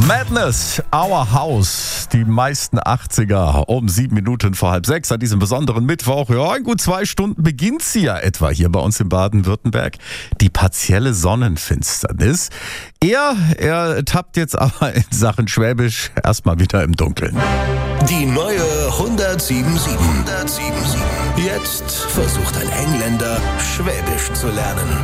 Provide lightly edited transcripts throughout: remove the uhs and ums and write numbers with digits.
Madness, Our House, die meisten 80er um 7 Minuten vor 5:30 an diesem besonderen Mittwoch. Ja, in gut 2 Stunden beginnt sie ja etwa hier bei uns in Baden-Württemberg. Die partielle Sonnenfinsternis. Er tappt jetzt aber in Sachen Schwäbisch erstmal wieder im Dunkeln. Die neue 107.7. Jetzt versucht ein Engländer, Schwäbisch zu lernen.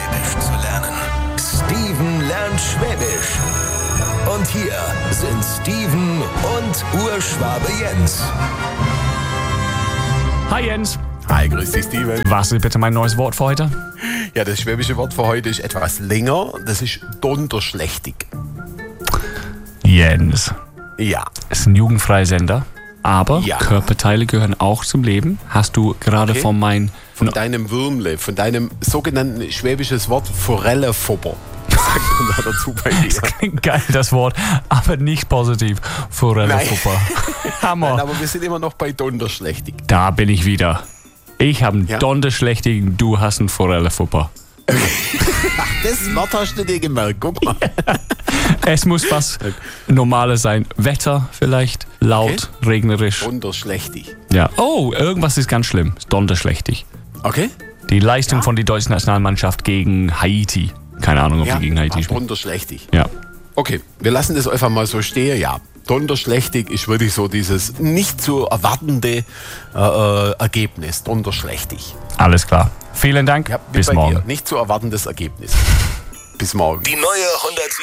Steven lernt Schwäbisch. Und hier sind Steven und Urschwabe Jens. Hi Jens. Hi, grüß dich, Steven. Was ist bitte mein neues Wort für heute? Ja, das schwäbische Wort für heute ist etwas länger. Das ist donnerschlächtig. Jens. Ja. Es ist ein jugendfreier Sender, aber Ja. Körperteile gehören auch zum Leben. Hast du gerade Okay. von Deinem Würmle, von deinem sogenannten schwäbisches Wort Forellefopper. Sagt man da dazu bei dir? Klingt geil, das Wort, aber nicht positiv. Forellefupper. Hammer. Nein, aber wir sind immer noch bei donnerschlächtig. Da bin ich wieder. Ich habe einen Ja? Donnerschlächtigen, du hast einen Forellefupper. Das Wort hast du dir gemerkt, guck mal. Es muss was Normales sein. Wetter vielleicht, laut, regnerisch. Donnerschlächtig. Ja. Oh, irgendwas ist ganz schlimm. Donnerschlächtig. Okay? Die Leistung von der deutschen Nationalmannschaft gegen Haiti. Keine Ahnung, ob die gegen Haiti spielen. donnerschlächtig. Ja. Okay, wir lassen das einfach mal so stehen, ja. Donnerschlächtig ist wirklich so dieses nicht zu erwartende Ergebnis. Donnerschlächtig. Alles klar. Vielen Dank. Ja, wie Bis bei morgen. dir. Nicht zu erwartendes Ergebnis. Bis morgen. Die neue 107.